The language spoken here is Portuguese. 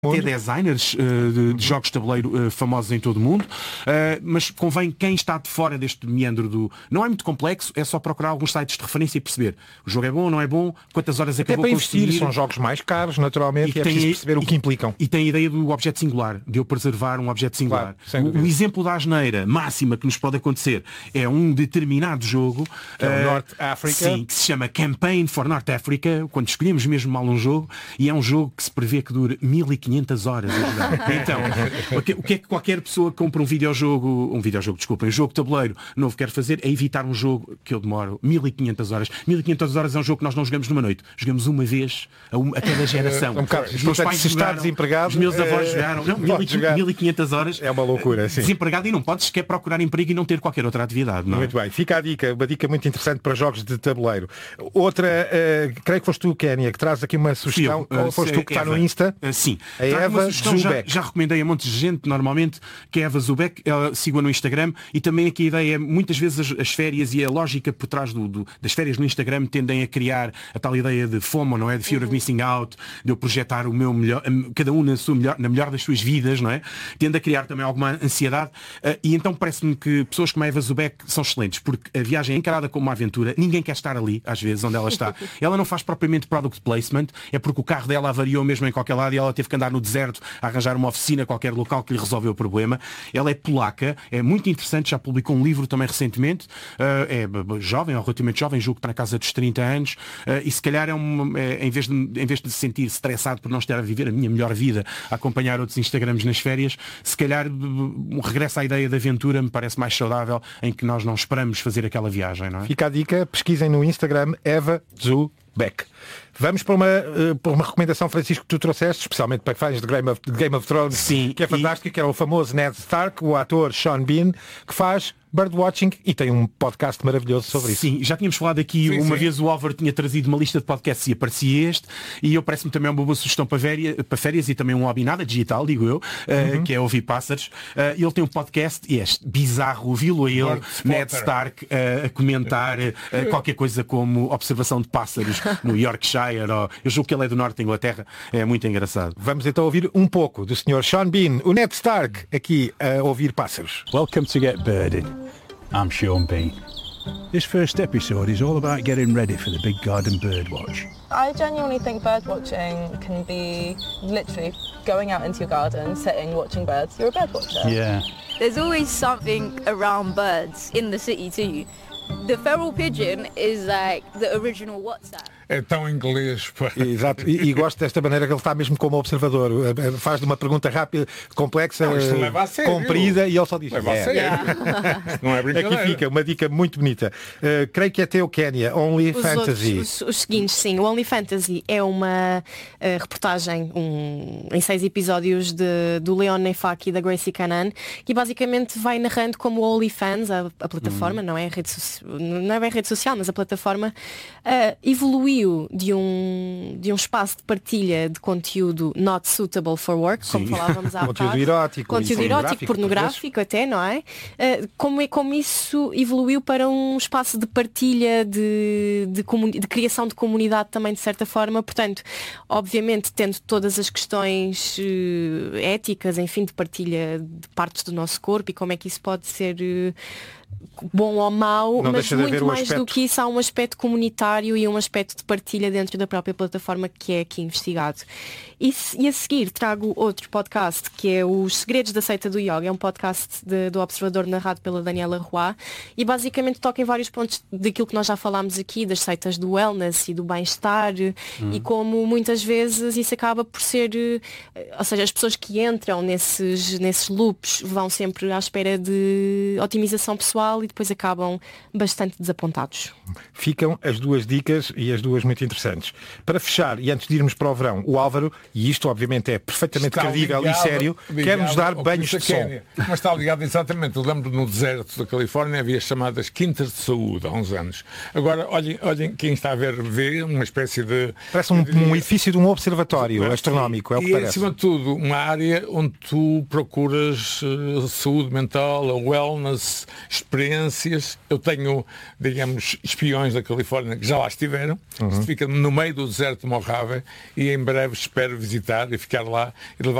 Ter designers de jogos de tabuleiro famosos em todo o mundo, mas convém quem está de fora deste meandro do... Não é muito complexo, é só procurar alguns sites de referência e perceber o jogo é bom, não é bom, quantas horas até acabou para de consumir. investir, são jogos mais caros, naturalmente, e é preciso perceber o que implicam. E tem a ideia do objeto singular, de eu preservar um objeto singular. Claro, o exemplo da asneira máxima que nos pode acontecer é um determinado jogo que é o North Africa. Sim, que se chama Campaign for North Africa, quando escolhemos mesmo mal um jogo, e é um jogo que se prevê que dure 1500 horas a jogar. Então, o que é que qualquer pessoa que compra um jogo de tabuleiro novo quer fazer é evitar um jogo que eu demoro 1500 horas. 1500 horas é um jogo que nós não jogamos numa noite. Jogamos uma vez a cada geração. Os meus pais jogaram, desempregado, os meus avós jogaram. Não, 1500 horas. É uma loucura, sim. Desempregado e não podes sequer procurar emprego e não ter qualquer outra atividade. Não é? Muito bem. Fica a dica, uma dica muito interessante para jogos de tabuleiro. Outra, creio que foste tu, Kénia, que traz aqui uma sugestão. Foste tu que está no Insta? Sim. A Eva Zubeck. Já recomendei a montes de gente, normalmente, que é a Eva Zubeck, siga no Instagram, e também aqui a ideia é, muitas vezes as férias e a lógica por trás das férias no Instagram tendem a criar a tal ideia de FOMO, não é? De Fear of Missing Out, de eu projetar o meu melhor, cada um na melhor das suas vidas, não é? Tende a criar também alguma ansiedade, e então parece-me que pessoas como a Eva Zubeck são excelentes, porque a viagem é encarada como uma aventura, ninguém quer estar ali, às vezes, onde ela está. Ela não faz propriamente product placement, é porque o carro dela avariou mesmo em qualquer lado e ela teve que andar no deserto a arranjar uma oficina, qualquer local que lhe resolveu o problema. Ela é polaca, é muito interessante, já publicou um livro também recentemente, é jovem, ou relativamente jovem, julgo que está na casa dos 30 anos, e se calhar em vez de se sentir estressado por não estar a viver a minha melhor vida, a acompanhar outros Instagrams nas férias, se calhar um regresso à ideia de aventura me parece mais saudável, em que nós não esperamos fazer aquela viagem, não é? Fica a dica, pesquisem no Instagram Eva Zubeck. Vamos para uma recomendação, Francisco, que tu trouxeste, especialmente para fãs de Game of Thrones. Sim, que é fantástico, que é o famoso Ned Stark, o ator Sean Bean, que faz birdwatching e tem um podcast maravilhoso sobre isso. Sim, já tínhamos falado aqui, uma vez o Álvaro tinha trazido uma lista de podcasts e aparecia este, e eu parece-me também uma boa sugestão para férias e também um hobby nada digital, digo eu, que é ouvir pássaros. Ele tem um podcast e é bizarro ouvi-lo a ele, Ned Stark, a comentar qualquer coisa como observação de pássaros no Yorkshire, ou eu julgo que ele é do norte da Inglaterra, é muito engraçado. Vamos então ouvir um pouco do Sr. Sean Bean, o Ned Stark, aqui a ouvir pássaros. Welcome to Get Birded. I'm Sean Bean. This first episode is all about getting ready for the big garden bird watch. I genuinely think bird watching can be literally going out into your garden, sitting, watching birds. You're a bird watcher. Yeah. There's always something around birds in the city too. The feral pigeon is like the original WhatsApp. É tão inglês. Pá. Exato, e gosto desta maneira que ele está mesmo como observador. Faz-lhe uma pergunta rápida, complexa, comprida, e ele só diz leva a sério. Não é brincadeira. Aqui fica uma dica muito bonita. Creio que é teu, Kénia, Only Fantasy. Os seguintes, sim. O Only Fantasy é uma reportagem em 6 episódios do Leon Neyfakh e da Gracie Canan, que basicamente vai narrando como o OnlyFans, a plataforma, não é bem rede social, mas a plataforma evoluiu de um espaço de partilha de conteúdo not suitable for work, como falávamos há conteúdo erótico, pornográfico até, não é? Como isso evoluiu para um espaço de partilha de criação de comunidade também, de certa forma. Portanto, obviamente tendo todas as questões éticas, enfim, de partilha de partes do nosso corpo e como é que isso pode ser bom ou mau, mas muito mais do que isso há um aspecto comunitário e um aspecto de partilha dentro da própria plataforma que é aqui investigado. E a seguir trago outro podcast que é Os Segredos da Seita do Yoga, é um podcast do Observador narrado pela Daniela Roy e basicamente toca em vários pontos daquilo que nós já falámos aqui, das seitas do wellness e do bem-estar e como muitas vezes isso acaba por ser, ou seja, as pessoas que entram nesses loops vão sempre à espera de otimização pessoal e depois acabam bastante desapontados. Ficam as duas dicas e as duas muito interessantes. Para fechar, e antes de irmos para o verão, o Álvaro, e isto obviamente é perfeitamente credível e sério, quer-nos dar banhos de sol. Mas está ligado exatamente, eu lembro no deserto da Califórnia havia chamadas quintas de saúde há uns anos. Agora, olhem quem está a ver uma espécie de... Parece um edifício de um observatório astronómico, é o que parece. E acima de tudo, uma área onde tu procuras saúde mental, a wellness, experiências. Eu tenho, digamos, espiões da Califórnia que já lá estiveram. Isto fica no meio do deserto de Mojave e em breve espero visitar e ficar lá e levar